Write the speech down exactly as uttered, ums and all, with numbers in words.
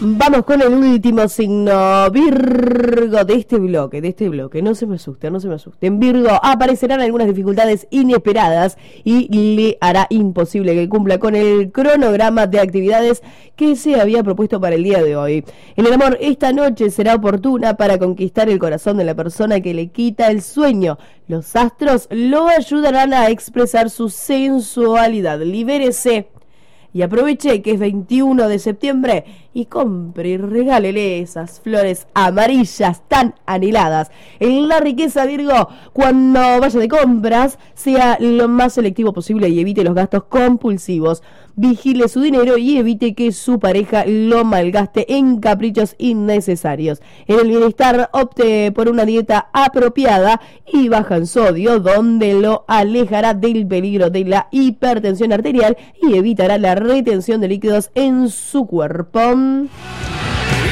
Vamos con el último signo, Virgo, de este bloque, de este bloque. No se me asusten, no se me asusten. Virgo, aparecerán algunas dificultades inesperadas y le hará imposible que cumpla con el cronograma de actividades que se había propuesto para el día de hoy. En el amor, esta noche será oportuna para conquistar el corazón de la persona que le quita el sueño. Los astros lo ayudarán a expresar su sensualidad. Libérese y aproveche que es veintiuno de septiembre y compre y regálele esas flores amarillas tan anheladas. En la riqueza, Virgo, cuando vaya de compras, sea lo más selectivo posible y evite los gastos compulsivos. Vigile su dinero y evite que su pareja lo malgaste en caprichos innecesarios. En el bienestar, opte por una dieta apropiada y baja en sodio, donde lo alejará del peligro de la hipertensión arterial y evitará la retención de líquidos en su cuerpo.